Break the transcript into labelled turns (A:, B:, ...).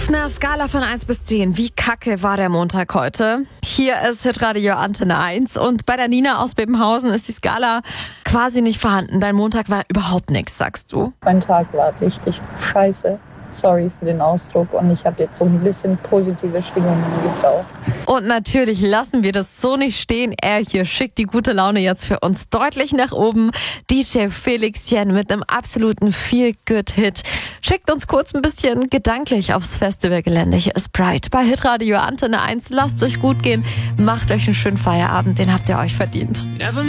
A: Auf einer Skala von 1 bis 10, wie kacke war der Montag heute? Hier ist Hitradio Antenne 1 und bei der Nina aus Bebenhausen ist die Skala quasi nicht vorhanden. Dein Montag war überhaupt nichts, sagst du?
B: Mein Tag war richtig scheiße. Sorry für den Ausdruck und ich habe jetzt so ein bisschen positive Schwingungen gebraucht.
A: Und natürlich lassen wir das so nicht stehen. Er hier schickt die gute Laune jetzt für uns deutlich nach oben. DJ Felix Jen mit einem absoluten Feel-Good-Hit. Schickt uns kurz ein bisschen gedanklich aufs Festivalgelände. Hier ist Bright bei Hitradio Antenne 1. Lasst euch gut gehen, macht euch einen schönen Feierabend, den habt ihr euch verdient.